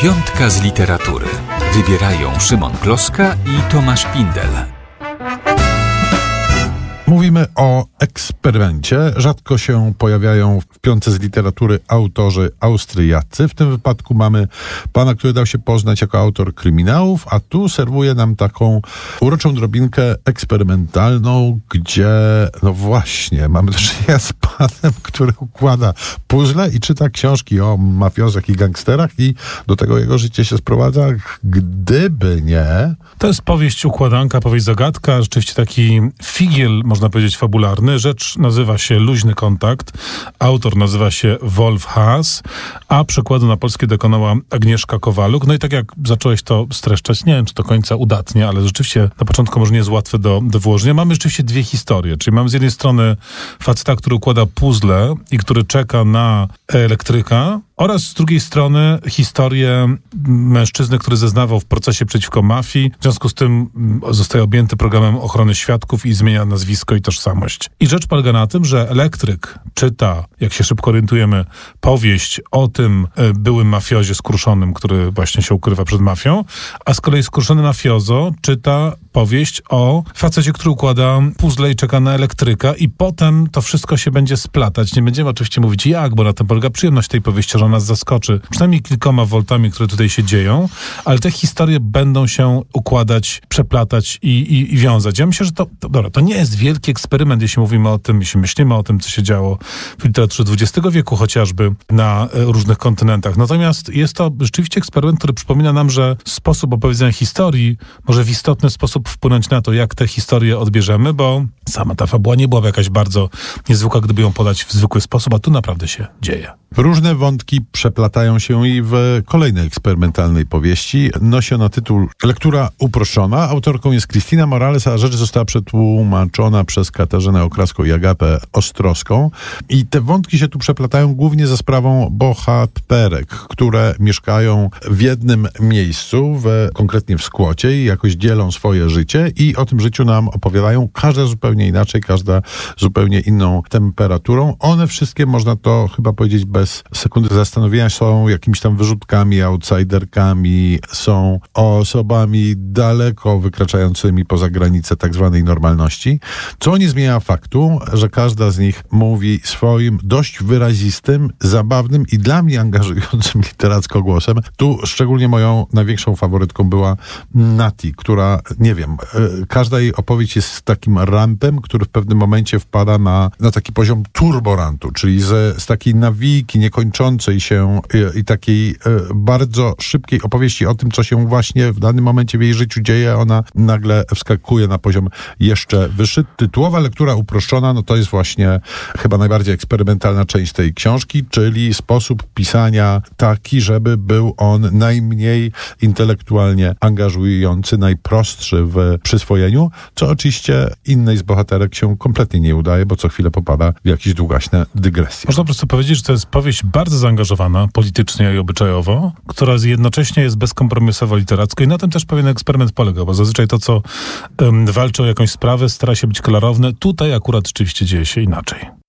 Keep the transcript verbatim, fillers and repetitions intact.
Piątka z literatury. Wybierają Szymon Gloszka i Tomasz Pindel. Mówimy o eksperymencie. Rzadko się pojawiają w piątce z literatury autorzy austriaccy. W tym wypadku mamy pana, który dał się poznać jako autor kryminałów, a tu serwuje nam taką uroczą drobinkę eksperymentalną, gdzie no właśnie, mamy do czynienia z panem, który układa puzzle i czyta książki o mafiozach i gangsterach i do tego jego życie się sprowadza. Gdyby nie... To jest powieść układanka, powieść zagadka, rzeczywiście taki figiel, można powiedzieć, fabularny. Rzecz nazywa się Luźny kontakt. Autor nazywa się Wolf Haas, a przekładu na polskie dokonała Agnieszka Kowaluk. No i tak jak zacząłeś to streszczać, nie wiem, czy do końca udatnie, ale rzeczywiście na początku może nie jest łatwe do, do włożenia. Mamy rzeczywiście dwie historie, czyli mamy z jednej strony faceta, który układa puzzle i który czeka na elektryka, oraz z drugiej strony historię mężczyzny, który zeznawał w procesie przeciwko mafii. W związku z tym zostaje objęty programem ochrony świadków i zmienia nazwisko i tożsamość. I rzecz polega na tym, że elektryk czyta, jak się szybko orientujemy, powieść o tym byłym mafiozie skruszonym, który właśnie się ukrywa przed mafią, a z kolei skruszony mafiozo czyta powieść o facecie, który układa puzzle i czeka na elektryka i potem to wszystko się będzie splatać. Nie będziemy oczywiście mówić jak, bo na tym polega przyjemność tej powieści, że nas zaskoczy przynajmniej kilkoma woltami, które tutaj się dzieją, ale te historie będą się układać, przeplatać i, i, i wiązać. Ja myślę, że to, to, dobra, to nie jest wielki eksperyment, jeśli mówimy o tym, jeśli myślimy o tym, co się działo w literaturze dwudziestego wieku, chociażby na e, różnych kontynentach. Natomiast jest to rzeczywiście eksperyment, który przypomina nam, że sposób opowiedzenia historii może w istotny sposób wpłynąć na to, jak te historie odbierzemy, bo sama ta fabuła nie byłaby jakaś bardzo niezwykła, gdyby ją podać w zwykły sposób, a tu naprawdę się dzieje. Różne wątki przeplatają się i w kolejnej eksperymentalnej powieści. Nosi ona tytuł Lektura uproszczona. Autorką jest Krystyna Morales, a rzecz została przetłumaczona przez Katarzynę Okraską i Agatę Ostrowską. I te wątki się tu przeplatają głównie za sprawą bohaterek, które mieszkają w jednym miejscu, w, konkretnie w skłocie i jakoś dzielą swoje życie i o tym życiu nam opowiadają. Każda zupełnie inaczej, każda zupełnie inną temperaturą. One wszystkie, można to chyba powiedzieć bez sekundy zastanowienia, są jakimiś tam wyrzutkami, outsiderkami, są osobami daleko wykraczającymi poza granice tak zwanej normalności, co nie zmienia faktu, że każda z nich mówi swoim dość wyrazistym, zabawnym i dla mnie angażującym literacko głosem. Tu szczególnie moją największą faworytką była Nati, która, nie wiem, każda jej opowieść jest takim rantem, który w pewnym momencie wpada na, na taki poziom turborantu, czyli z, z takiej nawiki niekończącej się i, i takiej y, bardzo szybkiej opowieści o tym, co się właśnie w danym momencie w jej życiu dzieje, ona nagle wskakuje na poziom jeszcze wyższy. Tytułowa lektura uproszczona, no to jest właśnie chyba najbardziej eksperymentalna część tej książki, czyli sposób pisania taki, żeby był on najmniej intelektualnie angażujący, najprostszy w przyswojeniu, co oczywiście innej z bohaterek się kompletnie nie udaje, bo co chwilę popada w jakieś długaśne dygresje. Można po prostu powiedzieć, że to jest powieść bardzo zaangażowana politycznie i obyczajowo, która jednocześnie jest bezkompromisowo literacka i na tym też pewien eksperyment polega, bo zazwyczaj to, co um, walczy o jakąś sprawę, stara się być klarowne. Tutaj akurat rzeczywiście dzieje się inaczej.